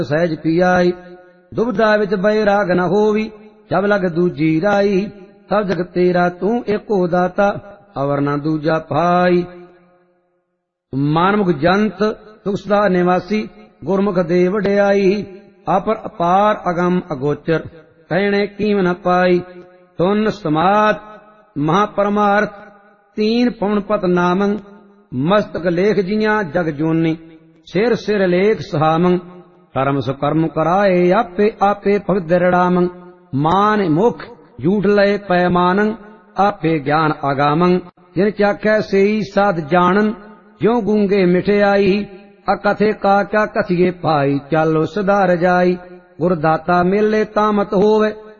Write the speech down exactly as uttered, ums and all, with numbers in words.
सहज पियाई। दुबदा विच बैराग न होवी, जब लग दूजी राई। सब जग तेरा तू एको दाता, अवर न दूजा भाई। मानमुख जंत सुख सदा निवासी, गुरमुख दे वड्याई। अपर अपार अगम अगोचर, कहने कीम न पाई। तुन समात महापरमार्थ, तीन पवन पत नामं। मस्तक लेख जियां जग जोनी, सिर सिर लेख सहामं। कर्म सुकर्म कराए आपे आपे भगत दृढ़ामं। मान मुख झूठ लय पैमानं, आपे ज्ञान आगामं। जिन चाखै सेई साध जानन, ज्यों गूंगे मिठयाई। अकथे का क्या कथिए पाई, चालो सदा रजाई। गुरदाता मेले तामत होवे,